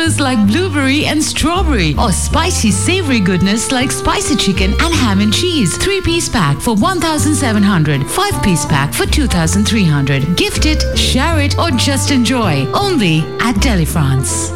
flavors like blueberry and strawberry, or spicy savory goodness like spicy chicken and ham and cheese. 3-piece pack for 1,700. 5-piece pack for 2,300. Gift it, share it, or just enjoy. Only at Delifrance.